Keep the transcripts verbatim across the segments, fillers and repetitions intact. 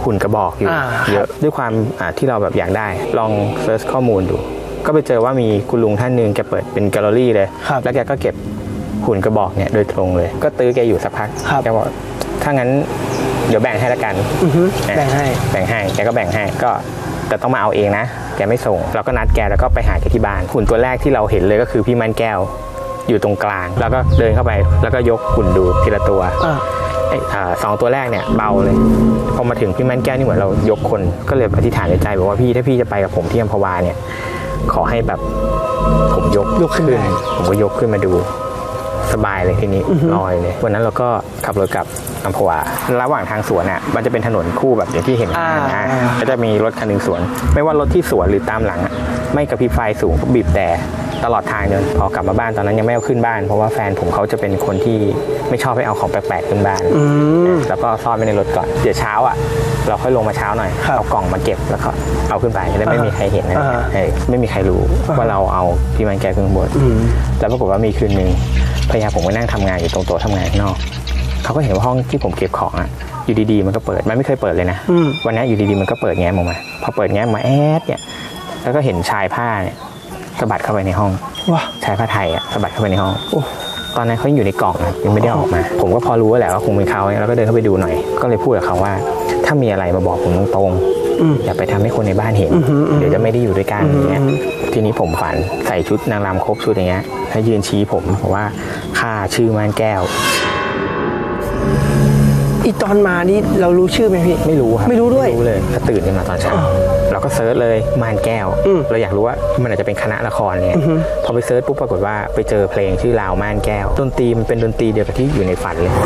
หุ่นกระบอกอยู่เยอะด้วยความที่เราแบบอยากได้ลองเซิร์ชข้อมูลดูก็ไปเจอว่ามีคุณลุงท่านหนึ่งแกเปิดเป็นแกลเลอรี่เลยแล้วแกก็เก็บหุ่นกระบอกเนี่ยโดยตรงเลยก็ตื้อแกอยู่สักพักแกบอกถ้างั้นเดี๋ยวแบ่งให้ละกันแบ่งให้แบ่งให้แกก็แบ่งให้ก็แต่ต้องมาเอาเองนะแกไม่ส่งเราก็นัดแกแล้วก็ไปหาแกที่บ้านหุ่นตัวแรกที่เราเห็นเลยก็คือพี่มันแก้วอยู่ตรงกลางแล้วก็เดินเข้าไปแล้วก็ยกหุ่นดูทีละตัวสองตัวแรกเนี่ยเบาเลยพอมาถึงพี่มันแก้วนี่เหมือนเรายกคนก็เลยอธิษฐานในใจบอกว่าพี่ถ้าพี่จะไปกับผมที่อัมพวาเนี่ยขอให้แบบผมยกยกขึ้นผมก็ยกขึ้นมาดูสบายเลยทีนี้ลอยเลยวันนั้นเราก็ขับรถกลับอัมพวาระหว่างทางสวนอ่ะมันจะเป็นถนนคู่แบบอย่างที่เห็นนะก็จะมีรถคันหนึ่งสวนไม่ว่ารถที่สวนหรือตามหลังไม่กระพริบไฟสูงบีบแต่ตลอดทางจนพอกลับมาบ้านตอนนั้นยังไม่เอาขึ้นบ้านเพราะว่าแฟนผมเขาจะเป็นคนที่ไม่ชอบให้เอาของแปลกๆขึ้นบ้านแล้วก็ซ่อนไว้ในรถก่อนเดี๋ยวเช้าอ่ะเราค่อยลงมาเช้าหน่อยเอากล่องมาเก็บแล้วก็เอาขึ้นไปแล้วไม่มีใครเห็นนะไม่มีใครรู้ว่าเราเอาพี่มันแก้วขึ้นบนแล้วปรากฏว่ามีคืนนึงภรรยาผมก็นั่งทำงานอยู่ตรงโต๊ะทำงานข้างนอกเขาก็เห็นว่าห้องที่ผมเก็บของอ่ะอยู่ดีๆมันก็เปิดมันไม่เคยเปิดเลยนะวันนี้อยู่ดีๆมันก็เปิดแง้มออกมาพอเปิดแง้มมาแอดเนี่ยแล้วก็เห็นชายผ้าเนี่ยสะบัดเข้าไปในห้องชายผ้าไทยอ่ะสะบัดเข้าไปในห้องตอนนั้นเขาอยู่ในกล่องนะยังไม่ได้ออกมาผมก็พอรู้แหละว่าคงเป็นเขาแล้วก็เดินเข้าไปดูหน่อยก็เลยพูดกับเขาว่าถ้ามีอะไรมาบอกผมตรงๆอย่าไปทำให้คนในบ้านเห็นเดี๋ยวจะไม่ได้อยู่ด้วยกันอย่างเงี้ยทีนี้ผมฝันใส่ชุดนางรำครบชุดอย่างเงี้ยให้ยืนชี้ผมบอกว่าข้าชื่อม่านแก้วอีตอนมานี่เรารู้ชื่อไหมพี่ไม่รู้ครับไม่รู้ด้วยไม่รู้เลยก็ตื่นขึ้นมาตอนเช้าเราก็เซิร์ชเลยม่านแก้วเราอยากรู้ว่ามันอาจจะเป็นคณะละครเนี่ยพอไปเซิร์ชปุ๊บปรากฏว่าไปเจอเพลงชื่อราวม่านแก้วดนตรีมันเป็นดนตรีเดียวกับที่อยู่ในฝันเลย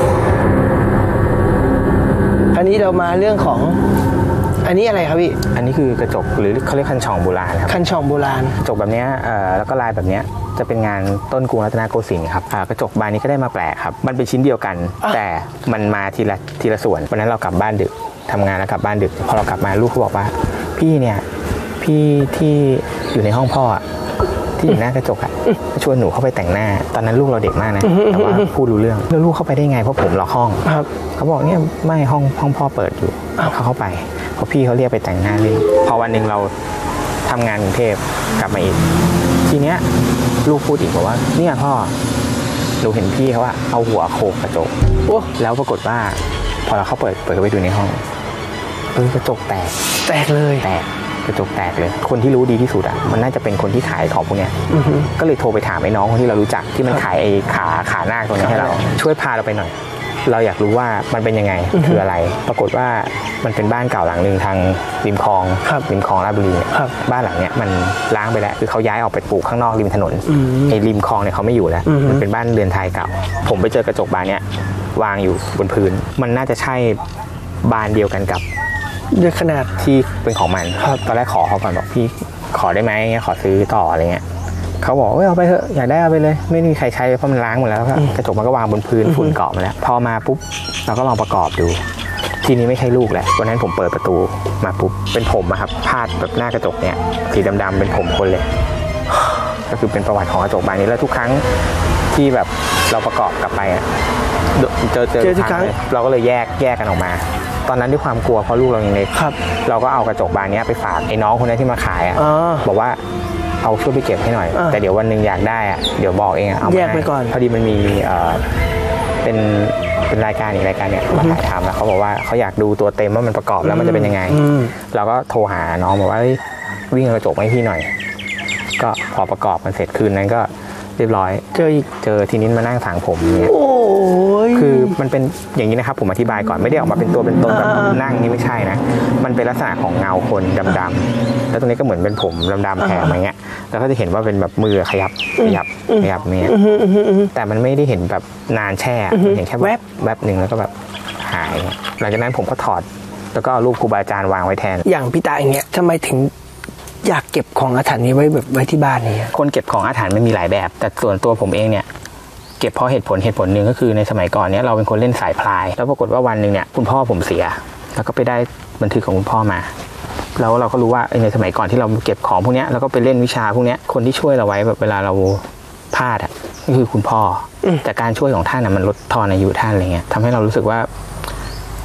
อันนี้เรามาเรื่องของอันนี้อะไรครับพี่อันนี้คือกระจกหรือเขาเรียกคันช่องโบราณครับคันช่องโบราณกระจกแบบนี้แล้วก็ลายแบบนี้จะเป็นงานต้นกรุงรัตนโกสินทร์ครับกระจกบานนี้ก็ได้มาแปลกครับมันเป็นชิ้นเดียวกันแต่มันมาทีละทีละส่วนวันนั้นเรากลับบ้านดึกทำงานแล้วกลับบ้านดึกพอเรากลับมาลูกเขาบอกว่าพี่เนี่ยพี่ที่อยู่ในห้องพ่อที่อยู่หน้ากระจกอ่ะชวนหนูเข้าไปแต่งหน้าตอนนั้นลูกเราเด็กมากนะแต่ว่าพูดรู้เรื่องแล้วลูกเข้าไปได้ไงเพราะผมล็อกห้องเขาบอกเนี่ยไม่ห้องห้องพ่อเปิดอยู่เขาเข้าไปเพราะพี่เขาเรียกไปแต่งหน้าเลยพอวันหนึ่งเราทำงานกรุงเทพกลับมาอีกทีเนี้ยลูกพูดอีกบอกว่าเนี่ยพ่อหนูเห็นพี่เขาว่าเอาหัวโขกกระจกแล้วปรากฏว่าพอเราเข้าเปิดเปิดไปดูในห้องเออกระจกแตกแตกเลยแตกกระจกแตกเลยคนที่รู้ดีที่สุดอ่ะมันน่าจะเป็นคนที่ขายของพวกเนี้ยก็เลยโทรไปถามไอ้น้องคนที่เรารู้จักที่มันขายไอ้ขาขาหน้าตัวนี้ให้เราช่วยพาเราไปหน่อยเราอยากรู้ว่ามันเป็นยังไงคืออะไรปรากฏว่ามันเป็นบ้านเก่าหลังหนึ่งทางริมคลองริมคลองราชบุรีบ้านหลังเนี้ยมันล้างไปแล้วคือเขาย้ายออกไปปลูกข้างนอกริมถนนไอ้ริมคลองเนี่ยเขาไม่อยู่แล้วมันเป็นบ้านเรือนไทยเก่าผมไปเจอกระจกบานเนี้ยวางอยู่บนพื้นมันน่าจะใช่บานเดียวกันกับด้วยขนาดที่เป็นของมันตอนแรกขอเขาก่อนบอกพี่ขอได้ไหมขอซื้อต่ออะไรเงี้ยเขาบอกเอ้ยเอาไปเถอะอยากได้เอาไปเลยไม่มีใครใช้เพราะมันล้างหมดแล้วกระจกมันก็วางบนพื้นฝุ่นเกาะมาแล้วพอมาปุ๊บเราก็ลองประกอบดูทีนี้ไม่ใช่ลูกแหละวันนั้นผมเปิดประตูมาปุ๊บเป็นผมอะครับพาดแบบหน้ากระจกเนี่ยสีดำๆเป็นผมคนเลยก็คือเป็นประวัติของกระจกบานนี้แล้วทุกครั้งที่แบบเราประกอบกลับไปอะเจอเจอทุกครั้งเราก็เลยแยกแยกกันออกมาตอนนั้นด้วยความกลัวเพราะลูกเรายังเล็กเราก็เอากระจกบานนี้ไปฝากไอ้น้องคนนี้ที่มาขายอ่ะบอกว่าเอาช่วยไปเก็บให้หน่อยแต่เดี๋ยววันหนึ่งอยากได้อ่ะเดี๋ยวบอกเองเอาแยกไปก่อนพอดีมันมีเป็นเป็นรายการอีกรายการเนี่ยมาถ่ายทำแล้วเขาบอกว่าเขาอยากดูตัวเต็มว่ามันประกอบแล้วมันจะเป็นยังไงเราก็โทรหาน้องบอกว่าวิ่งกระจกให้พี่หน่อยก็พอประกอบมันเสร็จคืนนั้นก็เรียบร้อยเจออีกเจอทีนี้มานั่งถางผมเนี่ยคือมันเป็นอย่างนี้นะครับผมอธิบายก่อนไม่ได้ออกมาเป็นตัวเป็นตนแบบนั่งนี่ไม่ใช่นะมันเป็นลักษณะของเงาคนดำๆแล้วตรงนี้ก็เหมือนเป็นผมดำๆแผ่มาเงี้ยแล้วก็จะเห็นว่าเป็นแบบมือขยับขยับขยับเนี่ยแต่มันไม่ได้เห็นแบบนานแช่เห็นแค่แวบแวบหนึ่งแล้วก็แบบหายหลังจากนั้นผมก็ถอดแล้วก็รูปครูบาอาจารย์วางไว้แทนอย่างพี่ตาอย่างเงี้ยทำไมถึงอยากเก็บของอาถรรพ์นี้ไว้แบบไว้ที่บ้านนี่คนเก็บของอาถรรพ์มันมีหลายแบบแต่ส่วนตัวผมเองเนี่ยเก็บเพราะเหตุผลเหตุผลหนึ่งก็คือในสมัยก่อนเนี้ยเราเป็นคนเล่นสายพลายแล้วปรากฏว่าวันหนึ่งเนี่ยคุณพ่อผมเสียแล้วก็ไปได้บันทึกของคุณพ่อมาแล้วเราก็รู้ว่าในสมัยก่อนที่เราเก็บของพวกนี้แล้วก็ไปเล่นวิชาพวกนี้คนที่ช่วยเราไว้แบบเวลาเราพลาดอ่ะก็คือคุณพ่อแต่การช่วยของท่านน่ะมันลดทอนอายุท่านอะไรเงี้ยทำให้เรารู้สึกว่า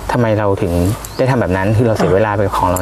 ทำไมเราถึงได้ทำแบบนั้นคือเราเสียเวลาไปกับของเรา